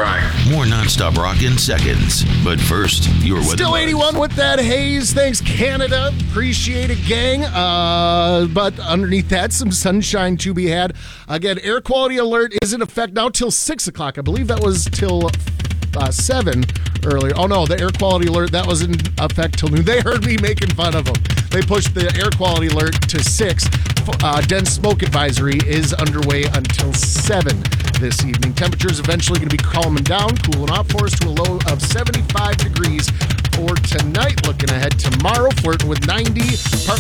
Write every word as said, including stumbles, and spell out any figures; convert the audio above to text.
try. More nonstop rock in seconds. But first, your weather. Still eighty-one with that haze. Thanks, Canada. Appreciate it, gang. Uh, but underneath that, some sunshine to be had. Again, air quality alert is in effect now till six o'clock. I believe that was till uh, seven earlier. Oh, no, the air quality alert, that was in effect till noon. They heard me making fun of them. They pushed the air quality alert to six. Uh, dense smoke advisory is underway until seven this evening. Temperatures eventually going to be calming down, cooling off for us to a low of seventy-five degrees for tonight. Looking ahead tomorrow, flirting with ninety, partly